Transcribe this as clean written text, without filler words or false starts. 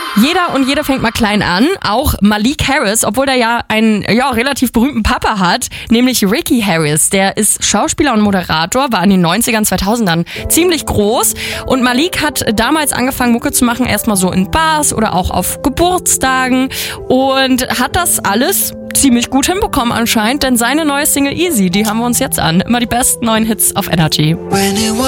Jeder und jede fängt mal klein an, auch Malik Harris, obwohl der ja einen relativ berühmten Papa hat, nämlich Ricky Harris. Der ist Schauspieler und Moderator, war in den 90ern, 2000ern ziemlich groß und Malik hat damals angefangen Mucke zu machen, erstmal so in Bars oder auch auf Geburtstagen und hat das alles ziemlich gut hinbekommen anscheinend, denn seine neue Single Easy, die haben wir uns jetzt an. Immer die besten neuen Hits auf Energy.